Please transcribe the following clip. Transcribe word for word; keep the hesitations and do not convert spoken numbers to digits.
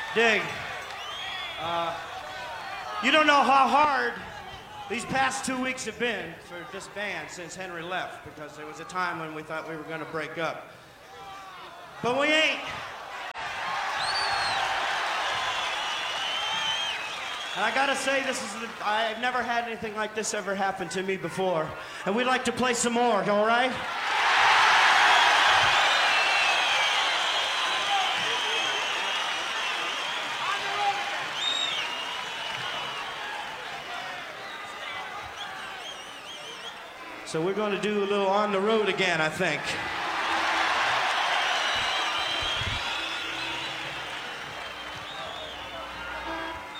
Dig. Uh, you don't know how hard these past two weeks have been for this band since Henry left, because there was a time when we thought we were going to break up. But we ain't. And I gotta say, this is the, I've never had anything like this ever happen to me before. And we'd like to play some more, all right? So we're gonna do a little On the Road again, I think.